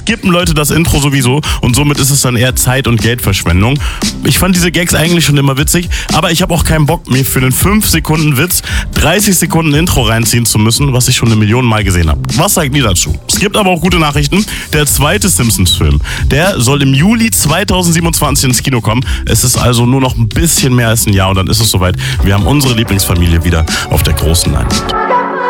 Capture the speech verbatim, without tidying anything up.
skippen Leute das Intro sowieso und somit ist es dann eher Zeit- und Geldverschwendung. Ich fand diese Gags eigentlich schon immer witzig, aber ich habe auch keinen Bock, mir für einen fünf Sekunden Witz dreißig Sekunden Intro reinziehen zu müssen, was ich schon eine Million Mal gesehen habe. Was sagt ihr dazu? Es gibt aber auch gute Nachrichten. Der zweite Simpsons-Film, der soll im Juli zweitausendsiebenundzwanzig ins Kino kommen. Es ist also nur noch ein bisschen mehr als ein Jahr und dann ist es soweit. Wir haben unsere Lieblingsfamilie wieder auf der großen Leinwand.